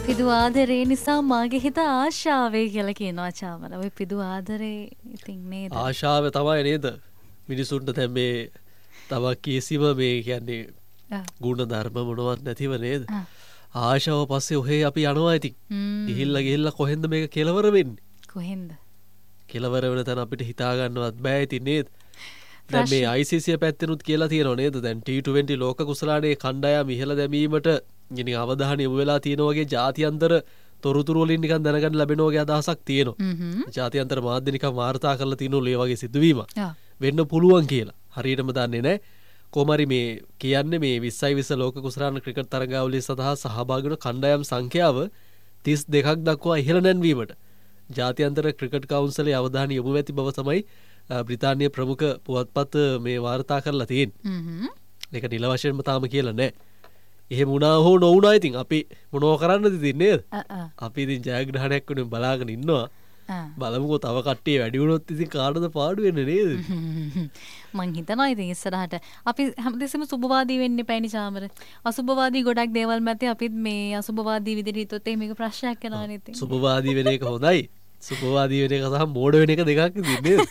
පිදු ආදරේ නිසා මාගේ හිත ආශාවේ කියලා කියනවා චාමර. ඔය පිදු ආදරේ ඉතින් නේද? ආශාව තමයි නේද? මිනිසුන්ට දැන් මේ තව කිසිම මේ කියන්නේ ගුණ ධර්ම මොනවත් නැතිව නේද? ආශාව පස්සේ ඔහේ අපි යනවා ඉතින්. ගිහිල්ලා කොහෙන්ද මේක කෙලවර වෙන්නේ? කොහෙන්ද? කෙලවර වෙන තැන අපිට හිතා ගන්නවත් බෑ ඉතින් නේද? දැන් මේ ICC පැත්තෙනුත් කියලා තියෙනවා නේද? දැන් T20 ලෝක කුසලානේ කණ්ඩායම ඉහළ දැමීමට ඉතින් අවධානය යොමු වෙලා තියෙන වගේ ජාත්‍යන්තර තොරතුරු වලින් නිකන් දැනගන්න ලැබෙන වගේ අදහසක් තියෙනවා. ජාත්‍යන්තර මාධ්‍ය නිකන් වාර්තා කරලා තියෙනවා මේ වගේ සිදුවීමක් වෙන්න පුළුවන් කියලා. හරියටම දන්නේ නැහැ. කොහොමරි මේ කියන්නේ මේ 2020 ලෝක කුසලාන ක්‍රිකට් තරගාවලිය සඳහා සහභාගී වන කණ්ඩායම් සංඛ්‍යාව 32ක් දක්වා ඉහළ නැන්වීමට ජාත්‍යන්තර ක්‍රිකට් කවුන්සිලේ අවධානය යොමු ඇති බව තමයි බ්‍රිතාන්‍ය ප්‍රමුඛ පුවත්පත් මේ වාර්තා කරලා තියෙන්නේ. ඒක නිල වශයෙන්ම තාම කියලා නැහැ. එහෙම වුණා හෝ නොවුණා ඉතින් අපි මොනව කරන්නද ඉතින් නේද? අපි ඉතින් ජයග්‍රහණයක් වෙනුවෙන් බලාගෙන ඉන්නවා. බලමුකෝ තව කට්ටිය වැඩි වුණොත් ඉතින් කාටද පාඩු වෙන්නේ නේද? මං හිතනවා ඉතින් ඉස්සරහට අපි හැමදෙස්සෙම සුබවාදී වෙන්න එපායිනේ චාමර. අසුබවාදී ගොඩක් දේවල් මැත්තේ අපිත් මේ අසුබවාදී විදිහට හිතුවොත් මේක ප්‍රශ්නයක් වෙනවනේ ඉතින්. සුබවාදී වෙන එක හොඳයි. සුබවාදී වෙන එක සහ මෝඩ වෙන එක දෙකක් ඉතින් නේද?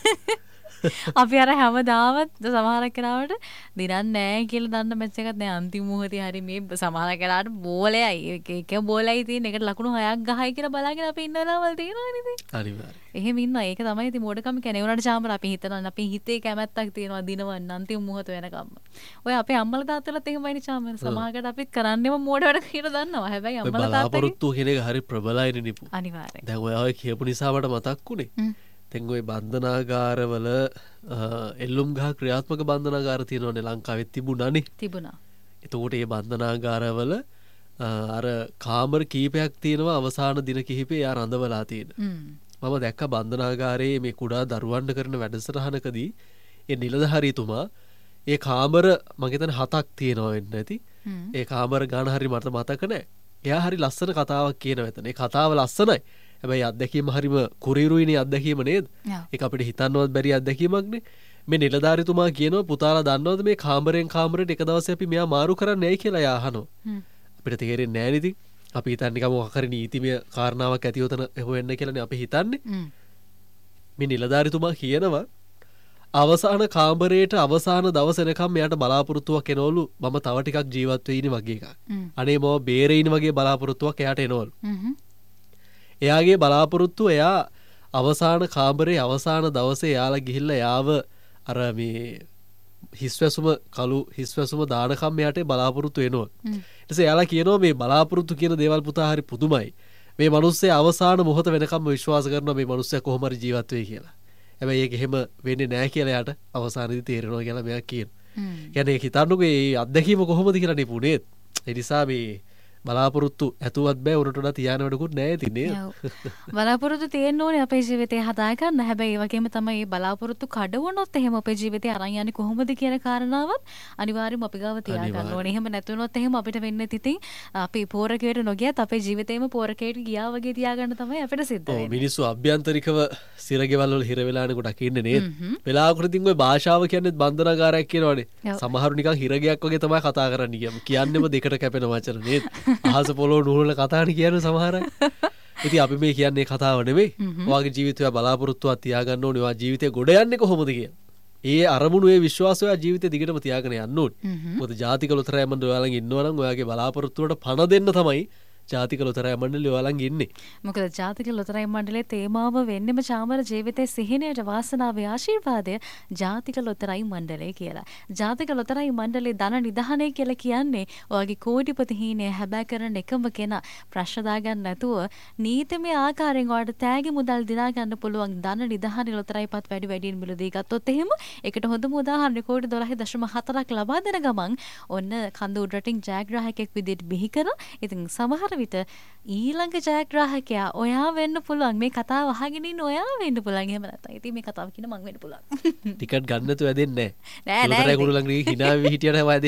අපි අර හැමදාමත් සමහරක් කෙනාට දිනන්නේ නැහැ කියලා දන්න මැච් එකක් දැන් අන්තිම මොහොතේ හරි මේ සමහර කෙනාට බෝලයයි එක බෝලයි තියෙන එකට ලකුණු 6ක් ගහයි කියලා බලාගෙන අපි ඉන්න වෙලාවල් තියෙනවා නේද? හරිවයි. එහෙම ඉන්නවා. ඒක තමයි ඉතින් මෝඩකම කියන්නේ. උනාට චාමර අපි හිතනවා අපි හිතේ කැමැත්තක් තියෙනවා දිනවන්න අන්තිම මොහොත වෙනකම්. ඔය අපේ අම්මලා තාත්තලාත් එහෙමයිනේ චාමර. සමහරකට අපිත් කරන්නේම මෝඩ වැඩ කියලා දන්නවා. හැබැයි අම්මලා තාත්තලා බලාපොරොත්තු කියන එක හරි ප්‍රබලයිනේ නිපු. අනිවාර්යයෙන්. දැන් ඔය කියපු නිසා මට මතක් වුණේ. දැන් ඔය බන්ධනාගාරවල එල්ලුම් ගහ ක්‍රියාත්මක බන්ධනාගාර තියෙනවනේ ලංකාවෙත් තිබුණානේ. තිබුණා. එතකොට මේ බන්ධනාගාරවල අර කාමර කීපයක් තියෙනවා අවසාන දින කිහිපේ යා රඳවලා තියෙන. මම දැක්ක බන්ධනාගාරයේ මේ කුඩා දරුවන්ට කරන වැඩසටහනකදී ඒ නිලධාරීතුමා ඒ කාමර මම හිතන්නේ 7ක් තියෙනවා වෙන්න ඇති. ඒ කාමර ගාන හරි මට මතක නැහැ. එයා හරි ලස්සන කතාවක් කියන වෙතන. ඒ කතාව ලස්සනයි. හැබැයි අත්දැකීම හරිම කුරිරුයිනේ අත්දැකීම නේද? ඒක අපිට හිතන්නවත් බැරි අත්දැකීමක්නේ. මේ නිලධාරිතුමා කියනවා පුතාලා දන්නවද මේ කාමරෙන් කාමරයට එක දවසේ අපි මෙයා මාරු කරන්නේ ඇයි කියලා එයා අහනවා. අපිට තේරෙන්නේ නැහැ නේද? අපි හිතන්නේ නිකම් මොකක් හරි නීතිමය කාරණාවක් ඇති උතන හොයන්න කියලානේ අපි හිතන්නේ. මේ නිලධාරිතුමා කියනවා අවසාන කාමරයට අවසාන දවස් එනකම් මෙයාට බලාපොරොත්තුවක් එනවලු මම තව ටිකක් ජීවත් වෙයිනේ වගේ එකක්. අනේ මම බේරෙයිනේ වගේ බලාපොරොත්තුවක් එයාට එනවලු. එයාගේ බලාපොරොත්තුව එයා අවසාන කාමරේ අවසාන දවසේ එයාලා ගිහිල්ලා යාව අර මේ හිස්වැසුම දානකම් එයාට බලාපොරොත්තු වෙනවා. ඊට පස්සේ එයාලා කියනවා මේ බලාපොරොත්තු කියන දේවල් පුතා හරි පුදුමයි. මේ මිනිස්සයා අවසාන මොහොත වෙනකම්ම විශ්වාස කරනවා මේ මිනිස්සයා කොහොම හරි ජීවත් වෙයි කියලා. හැබැයි ඒක එහෙම වෙන්නේ නැහැ කියලා එයාට අවසානයේදී තේරෙනවා කියලා මෙයා කියනවා. කියන්නේ ඒක හිතන්නකෝ මේ අත්දැකීම කොහොමද කියලා නෙපුනේ. ඒ නිසා මේ බලාපොරොත්තු ඇතුවත් බෑ උරට වඩා තියාන වැඩකුත් නැහැ ඉතින් නේද? බලාපොරොත්තු තියෙන්න ඕනේ අපේ ජීවිතේ හදා ගන්න. හැබැයි ඒ වගේම තමයි මේ බලාපොරොත්තු කඩවුනොත් එහෙම අපේ ජීවිතේ අරන් යන්නේ කොහොමද කියන කාරණාවත් අනිවාර්යයෙන්ම අපි ගාව තියා ගන්න ඕනේ. එහෙම නැති වුණොත් එහෙම අපිට වෙන්නේ ඉතින් අපි පෝරකයට නොගියත් අපේ ජීවිතේම පෝරකයට ගියා වගේ තියාගන්න තමයි අපිට සිද්ධ වෙන්නේ. මිනිස්සු අභ්‍යන්තරිකව සිරගෙවල් වල හිර වෙලානේ ගොඩක් ඉන්නේ නේද? වෙලාවකට ඉතින් ඔය භාෂාව කියන්නේ බන්ධනාගාරයක් කියනවනේ. සමහරු නිකන් හිරගයක් වගේ තමයි කතා කරන්නේ. කියන්නෙම දෙකට කැපෙන වචන නේද? අහස පොළොව නුහුරන කතාවනේ කියන්නේ සමහර අය. ඉතින් අපි මේ කියන්නේ කතාව නෙමෙයි. ඔයාගේ ජීවිතය බලාපොරොත්තුවක් තියාගන්න ඕනේ. ඔයා ජීවිතේ ගොඩ යන්නේ කොහොමද කියලා. ඒ අරමුණු ඒ විශ්වාසය ඔයා ජීවිතේ දිගටම තියාගෙන යන්න ඕනේ. මොකද ජාතික ලොතරැයි මණ්ඩලය ඔයාලන් ඉන්නවා නම් ඔයාගේ බලාපොරොත්තු වලට පණ දෙන්න තමයි ජාතික ලොතරැයි මණ්ඩලය ඔයාලන් ඉන්නේ. මොකද ජාතික ලොතරැයි මණ්ඩලයේ තේමාව වෙන්නෙම චාමර ජීවිතයේ සිහිනයට වාසනාවේ ආශිර්වාදය ජාතික ලොතරැයි මණ්ඩලය කියලා. ජාතික ලොතරැයි මණ්ඩලයේ ධන නිධානය කියලා කියන්නේ ඔයාගේ කෝටිපති හීනය හැබෑ කරන එකම කෙනා ප්‍රශ්න දාගන්න නැතුව නීතිමය ආකාරයෙන් ඔයාලට තෑගි මුදල් දිනා ගන්න පුළුවන් ධන නිධානය ලොතරැයිපත් වැඩියෙන් මිලදී ගත්තොත් එහෙම ඒකට හොඳම උදාහරණය කෝටි 12.4ක් ලබා දෙන ගමන් ඔන්න කඳු උඩරටින් ජයග්‍රාහකෙක් විදිහට බිහි කරා. ඉතින් සමහර විට ඊළඟ ජයග්‍රාහකයා ඔයා වෙන්න පුළුවන්. මේ කතාව අහගෙන ඉන්න ඔයා වෙන්න පුළුවන්. එහෙම නැත්නම් ඉතින් මේ කතාව කියන මං වෙන්න පුළුවන්. ටිකට් ගන්න නැතුව ඇදෙන්නේ නැහැ. නෑ නෑ. ලොතරැයි කුරුලන් හීනා වෙවි හිටියට වැදෙන්නේ නැහැ.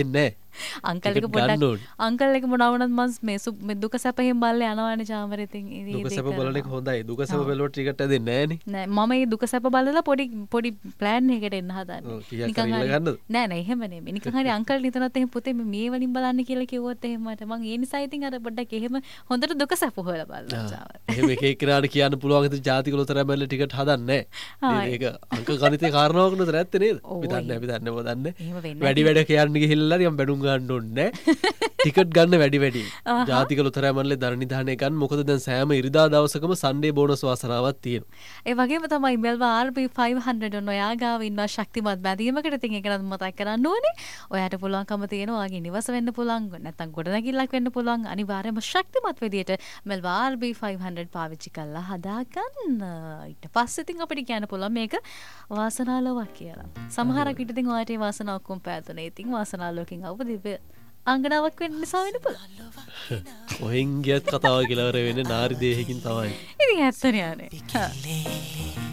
අංකල් එක පොඩ්ඩක් අංකල් එක මොනවුනත් මස් මේ දුක සැප එහෙම බලලා යනවානේ චාමර ඉතින් දුක සැප බලන එක හොඳයි. දුක සැප බලුවට ටිකට් දෙන්නේ නෑනේ. නෑ මම මේ දුක සැප බලලා පොඩි ප්ලෑන් එකකට එන්න හදන්නේ. නිකන් ගන්නද? නෑ නෑ එහෙම නෙමෙයි. නිකන් හරි අංකල් නිතරත් එහෙම පුතේ මේ වලින් බලන්න කියලා කිව්වොත් එහෙම මට මං ඒ නිසා ඉතින් අර පොඩ්ඩක් එහෙම හොඳට දුක සැප හොයලා බලලා චාමර. එහෙම එක එක්කෙනාට කියන්න පුළුවන් ඉතින් ජාතික ලොතරැයි මැල්ලේ ටිකට් හදන්නේ නෑ. ඒක අංක ගණිතේ කාරණාවක් නේද නැත්තේ නේද? අපි දන්නේ වැඩි වැඩ කියන්න ගිහිල්ලා නිකන් බැනුම් ගන්න ඕනේ නෑ. ටිකට් ගන්න වැඩි ජාතික ලොතරැයි මැල්ලේ ධන නිධානය ගන්න. මොකද දැන් සෑම ඉරිදා දවසකම සන්ඩේ බෝනස් වාසනාවක් තියෙනවා. ඒ වගේම තමයි මෙල්වා RB 500 ඔන්න ඔයා ගාව ඉන්නවා ශක්තිමත් බැඳීමකට. ඉතින් ඒක නම් මතක් කරන්න ඕනේ. ඔයාට පුළුවන්කම තියෙනවා ඔයාගේ නිවස වෙන්න පුළුවන් නැත්නම් ගොඩනැගිල්ලක් වෙන්න පුළුවන්. අනිවාර්යයෙන්ම ශක්තිමත් විදියට මෙල්වා RB 500 පාවිච්චි කරලා හදාගන්න. ඊට පස්සේ ඉතින් අපිට කියන්න පුළුවන් මේක වාසනාලෝවක් කියලා. සමහරක් විට ඉතින් ඔයාට ඒ වාසනාව ඔක්කොම පැතුනේ. ඉතින් වාසනාලෝකෙන් ආව දිව්‍ය අංගනාවක් වෙන්න නිසා වෙන්න පුළුවන්. ඔහෙන් ගියත් කතාව කියලා වෙන්නේ නාරි දේහකින් තමයි. ඉතින් ඇත්තනේ.